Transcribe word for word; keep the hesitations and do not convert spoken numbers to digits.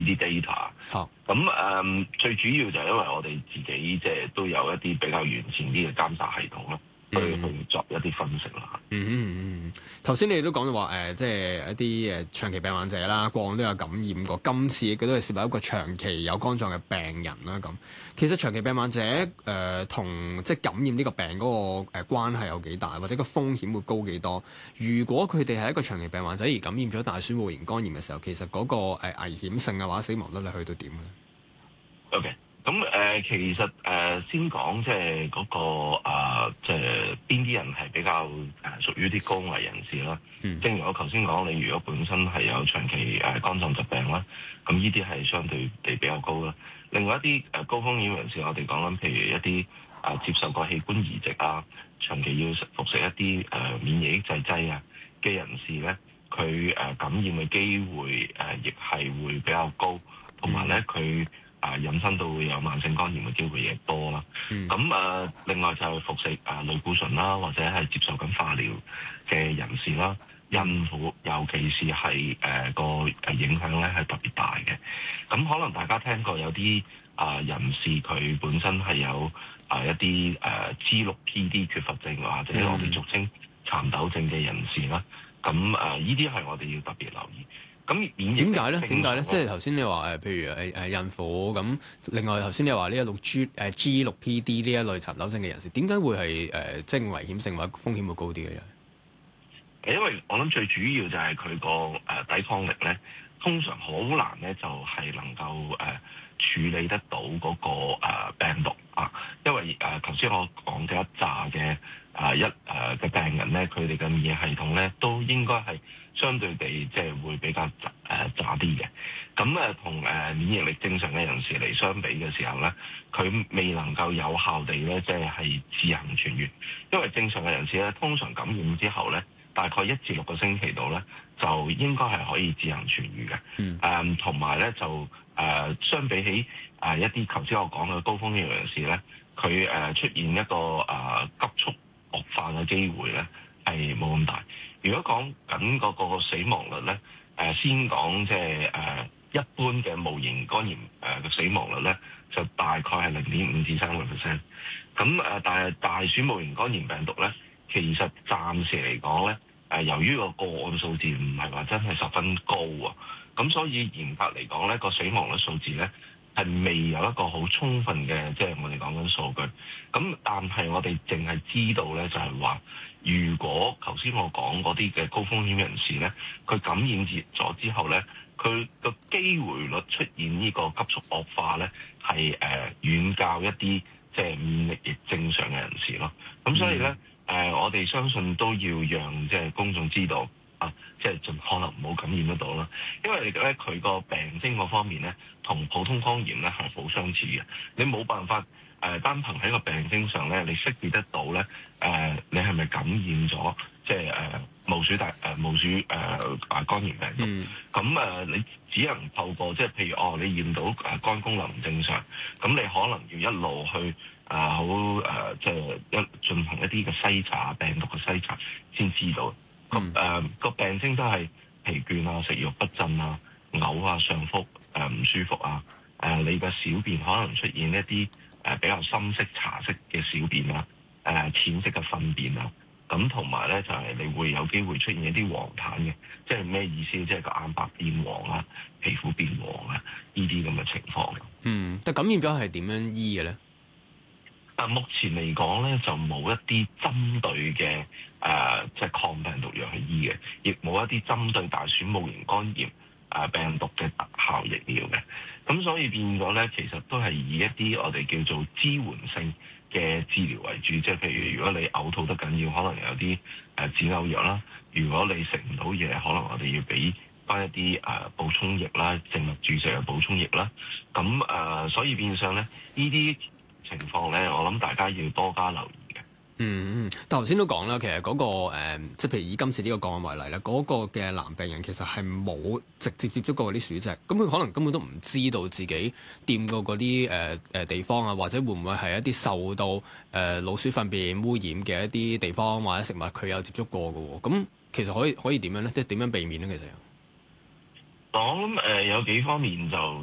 啲 data。 好， 咁誒、嗯、最主要就係因為我哋自己即係都有一啲比較完善啲嘅監察系統啦，去、 嗯、 去作一啲分析啦。 嗯嗯嗯，頭先你都講到話誒，即係一啲誒長期病患者啦，過往都有感染過，今次亦都係涉及一個長期有肝臟嘅病人啦。咁其實長期病患者誒同即係感染呢個病嗰個誒關係有幾大，或者個風險會高幾多？如果佢哋係一個長期病患者而感染咗大鼠戊型肝炎嘅時候，其實嗰個誒危險性啊或者死亡率係去到點咧 ？OK。咁誒、呃，其實誒、呃、先講即係嗰個啊，即係邊啲人係比較誒、呃、屬於啲高危人士啦。 嗯、 正如我頭先講，你如果本身係有長期誒、呃、肝臟疾病啦，咁呢啲係相對地比較高啦。另外一啲誒、呃、高風險人士，我哋講緊譬如一啲啊、呃、接受過器官移植啊，長期要服食一啲誒、呃、免疫抑制劑啊嘅人士咧，佢誒、呃、感染嘅機會誒亦係會比較高，同埋咧佢。啊，引申到會有慢性肝炎嘅機會亦多啦。咁誒、嗯呃，另外就係服食啊類固醇啦，或者係接受緊化療嘅人士啦，孕婦尤其是係誒、呃、個誒影響咧係特別大嘅。咁可能大家聽過有啲啊、呃、人士佢本身係有啊、呃、一啲誒 G 六 P D 缺乏症，或者我哋俗稱蠶豆症嘅人士啦。咁誒呢啲係我哋要特別留意。咁點解咧？點解咧？即係頭先你話誒，譬如誒誒孕婦咁，另外頭先你話呢一六 G 誒 G 六 P D 呢一類蠶豆症嘅人士，點解會係誒、呃、即係危險性或者風險會高啲嘅咧？ 因為我諗最主要就係佢個誒抵抗力咧，通常好難咧，就係、是、能夠誒、呃、處理得到嗰、那個、呃、病毒啊。因為誒頭先我講嘅一紮嘅啊一誒嘅、呃、病人咧，佢哋嘅免疫系統咧都應該係相對地即係會比較誒、呃、渣啲嘅。咁誒同誒免疫力正常嘅人士嚟相比嘅時候咧，佢未能夠有效地咧即係係自行痊癒。因為正常嘅人士咧，通常感染之後咧，大概一至六個星期度咧，就應該係可以自行痊癒嘅。 嗯。 誒同埋咧就誒、呃、相比起誒、呃、一啲頭先我講嘅高風險人士咧，佢誒、呃、出現一個誒、呃、急速惡化嘅機會咧係冇咁大。如果講緊嗰個死亡率咧，誒、呃、先講即係誒一般嘅戊型肝炎誒嘅死亡率咧，就大概係零點五至三個 percent。咁誒但係大鼠戊型肝炎病毒咧，其實暫時嚟講咧，誒由於個個案數字唔係話真係十分高啊，咁所以嚴格嚟講咧，個死亡率數字咧係未有一個好充分嘅，即係我哋講緊數據。咁但係我哋淨係知道咧，就係話，如果頭先我講嗰啲嘅高風險人士咧，佢感染咗之後咧，佢個機會率出現呢個急速惡化咧，係誒遠較一啲即係免疫力正常嘅人士咯。咁所以咧。嗯誒、呃，我哋相信都要讓即係公眾知道啊，即係盡可能唔好感染得到啦。因為咧，佢個病徵嗰方面咧，同普通肝炎咧係好相似嘅。你冇辦法誒、呃，單憑喺個病徵上咧，你識別得到咧誒、呃，你係咪感染咗即係誒戊鼠大誒戊鼠誒啊肝炎病毒？咁誒、嗯呃，你只能透過即係譬如哦，你驗到誒肝功能唔正常，咁你可能要一路去。啊，好誒、呃，即係一進行一啲嘅篩查，病毒嘅篩查，先知道。咁誒個病徵都係疲倦啊、食慾不振啊、嘔啊、上腹誒唔舒服啊。誒、呃，你嘅小便可能出現一啲誒、呃、比較深色、茶色嘅小便啊，誒、呃、淺色嘅糞便啊。咁同埋咧就係、是、你會有機會出現一啲黃疸嘅，即係咩意思？即係個眼白變黃啊，皮膚變黃啊，呢啲咁嘅情況。 嗯，但感染咗係點樣醫嘅咧？ 但目前嚟講咧，就冇一啲針對嘅誒、呃，即係抗病毒藥去醫嘅，亦冇一啲針對大鼠戊型肝炎誒、呃、病毒嘅特效疫苗嘅。咁所以變咗咧，其實都係以一啲我哋叫做支援性嘅治療為主。即係譬如，如果你嘔吐得緊要，可能有啲誒止嘔藥啦；如果你食唔到嘢，可能我哋要俾翻一啲誒、呃、補充液啦、靜脈注射嘅補充液啦。咁誒、呃，所以變相咧，呢啲情況咧，我諗大家要多加留意嘅。 嗯嗯，但頭先都講啦，其實嗰、那個、呃、即係譬如以今次呢個個案為例咧，嗰、那個嘅男病人其實係冇直接接觸過嗰啲鼠隻，咁佢可能根本都唔知道自己掂過嗰啲誒誒地方啊，或者會唔會係一啲受到誒、呃、老鼠糞便污染嘅一啲地方或者食物，佢有接觸過嘅喎。咁其實可以可以點樣咧？即係點樣避免咧？其實我諗誒有幾方面就。